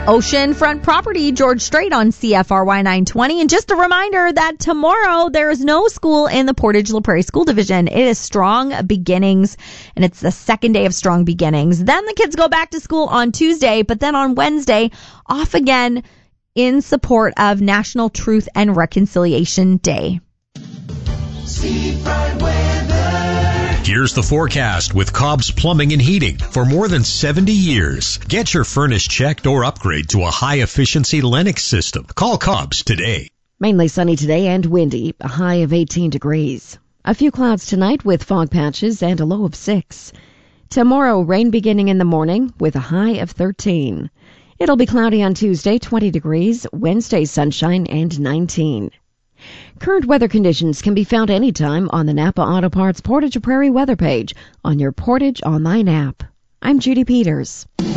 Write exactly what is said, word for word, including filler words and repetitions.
Oceanfront Property, George Strait on C F R Y nine twenty. And just a reminder that tomorrow there is no school in the Portage La Prairie School Division. It is Strong Beginnings, and it's the second day of Strong Beginnings. Then the kids go back to school on Tuesday, but then on Wednesday, off again in support of National Truth and Reconciliation Day. Seafront weather. Here's the forecast with Cobb's Plumbing and Heating. For more than seventy years, get your furnace checked or upgrade to a high-efficiency Lennox system. Call Cobb's today. Mainly sunny today and windy, a high of eighteen degrees. A few clouds tonight with fog patches and a low of six. Tomorrow, rain beginning in the morning with a high of thirteen. It'll be cloudy on Tuesday, twenty degrees, Wednesday sunshine and nineteen. Current weather conditions can be found anytime on the Napa Auto Parts Portage Prairie weather page on your Portage Online app. I'm Judy Peters.